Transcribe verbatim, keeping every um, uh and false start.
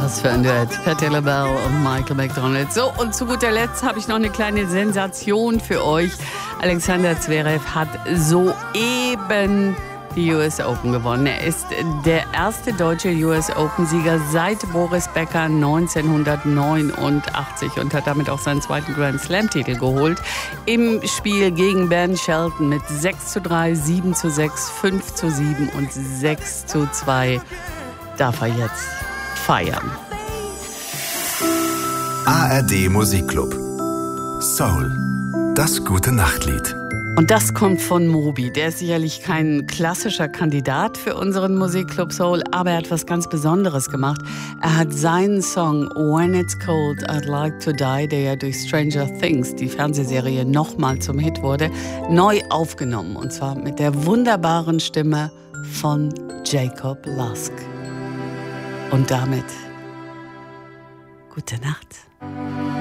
Was für ein Duett. Patti LaBelle und Michael McDonald. So, und zu guter Letzt habe ich noch eine kleine Sensation für euch. Alexander Zverev hat soeben die U S Open gewonnen. Er ist der erste deutsche U S Open-Sieger seit Boris Becker neunzehnhundertneunundachtzig und hat damit auch seinen zweiten Grand Slam-Titel geholt. Im Spiel gegen Ben Shelton mit sechs zu drei, sieben zu sechs, fünf zu sieben und sechs zu zwei darf er jetzt feiern. A R D Musikclub. Soul. Das gute Nachtlied. Und das kommt von Moby. Der ist sicherlich kein klassischer Kandidat für unseren Musikclub Soul, aber er hat was ganz Besonderes gemacht. Er hat seinen Song When It's Cold, I'd Like to Die, der ja durch Stranger Things, die Fernsehserie, nochmal zum Hit wurde, neu aufgenommen. Und zwar mit der wunderbaren Stimme von Jacob Lusk. Und damit gute Nacht.